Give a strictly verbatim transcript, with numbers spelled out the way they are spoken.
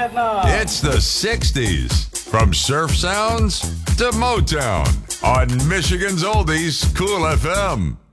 Vietnam. It's the sixties. From surf sounds to Motown on Michigan's Oldies Cool F M.